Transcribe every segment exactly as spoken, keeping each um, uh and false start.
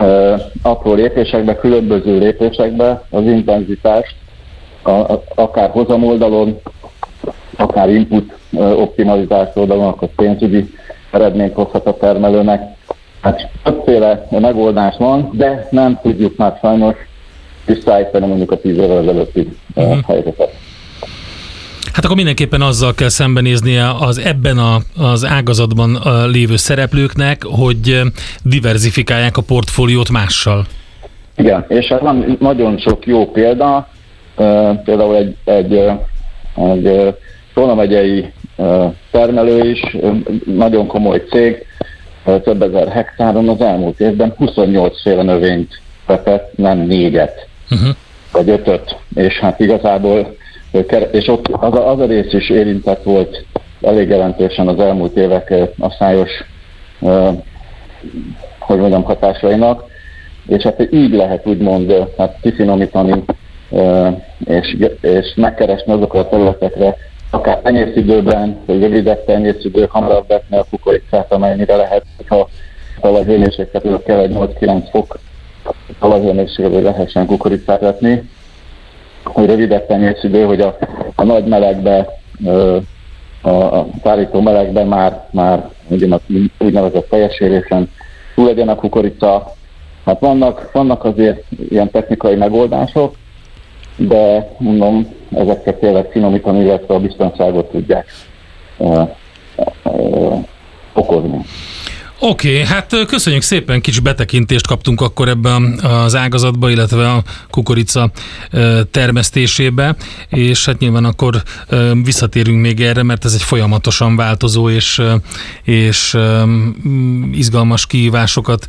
apró lépésekbe, különböző lépésekbe az intenzitást, a, a, akár hozamoldalon, akár input optimalizás oldalon, akkor pénzügyi eredményt hozhat a termelőnek. Hát többféle megoldás van, de nem tudjuk már sajnos visszaállítani mondjuk a tíz évvel ezelőtti uh-huh. helyzetet. Hát akkor mindenképpen azzal kell szembenéznie az ebben a, az ágazatban lévő szereplőknek, hogy diverzifikálják a portfóliót mással. Igen, és hát van nagyon sok jó példa, például egy, egy, egy Tolna megyei termelő is, nagyon komoly cég, több ezer hektáron az elmúlt évben huszonnyolc féle növényt vetett, nem négyet, uh-huh. vagy ötöt, és hát igazából és ott az a, az a rész is érintett volt elég jelentősen az elmúlt évek asszályos, uh, hogy mondjam, hatásainak, és hát így lehet úgymond hát kifinomítani, uh, és, és megkeresni azokat a területekre, akár tenyészidőben, vagy rövidebb tenyészidő, hamarabb vetni a kukoricát, amennyire lehet, ha talajhőmérsékletről kell egy nyolc-kilenc fok talajhőmérsékletről lehessen kukoricát vetni, hogy rövidebb tenyészidő, hogy a, a nagy melegbe, a, a tárító melegben már, már a úgynevezett teljes érésen túl legyen a kukorica. Hát vannak, vannak azért ilyen technikai megoldások, de mondom, ezeket tényleg finomítani, illetve a biztonságot tudják ö, ö, okozni. Oké, okay, hát köszönjük szépen, kicsi betekintést kaptunk akkor ebben az ágazatba, illetve a kukorica termesztésébe, és hát nyilván akkor visszatérünk még erre, mert ez egy folyamatosan változó és, és izgalmas kihívásokat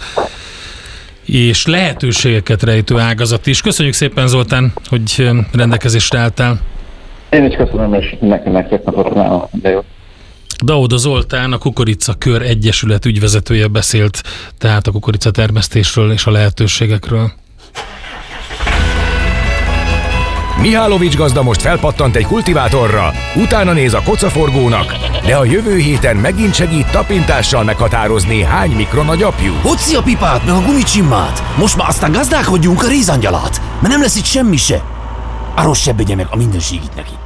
és lehetőségeket rejtő ágazat is. Köszönjük szépen, Zoltán, hogy rendelkezésre álltál. Én is köszönöm, és nekinek szép napot kívánok, de jó. Dauda Zoltán, a Kukorica Kör Egyesület ügyvezetője beszélt tehát a kukorica termesztésről és a lehetőségekről. Mihálovics gazda most felpattant egy kultivátorra, utána néz a kocaforgónak, de a jövő héten megint segít tapintással meghatározni, hány mikron a gyapjú. Hoci a pipát, meg a gumicsimmát! Most már aztán gazdálkodjunk a rézangyalát, mert nem lesz itt semmi se. Arról sebbegye meg a mindenségit neki.